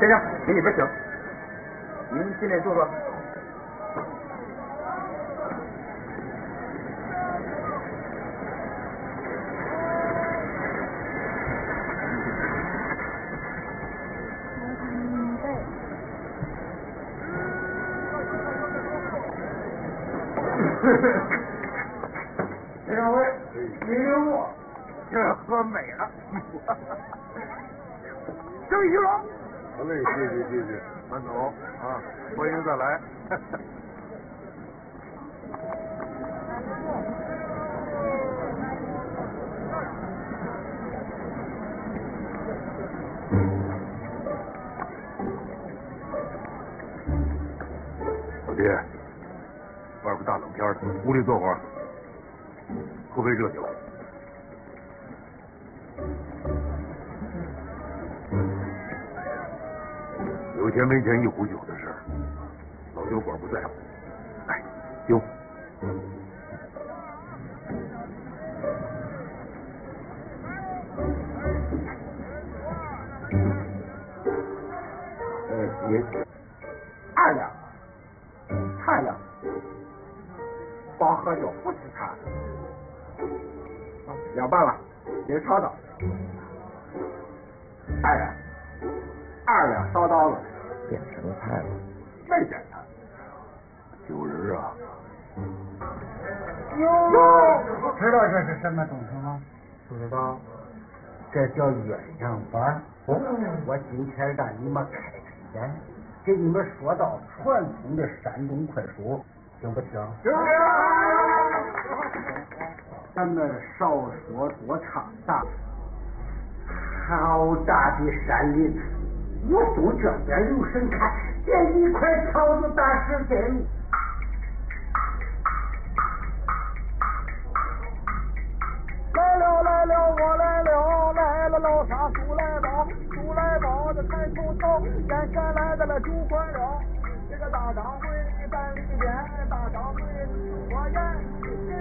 先生，给你杯酒，您进来坐坐。 两位，领我， 这喝美了。郑玉龙， 好嘞，谢谢，慢走啊，欢迎再来。老爹，外边大冷天的，屋里坐会儿，喝杯热酒。有钱没钱一壶酒的事儿，老酒馆不在乎。来，酒。 你2两，3两，光喝酒不吃茶，2半了，别吵吵。2两烧刀子， 变成菜了。 没点他。 酒人啊！ 哟，知道这是什么东西吗？不知道。这叫鸳鸯板。我今天让你们开开眼，给你们说道传统的山东快书，行不行？ 行。 咱们少说多唱大，好大的山林，我从这边留神看，见一块草子大石根。 来了，我来了，来了，老沙树来报，这抬头走，眼前来到了酒馆了，这个大掌柜在里边，大掌柜我言。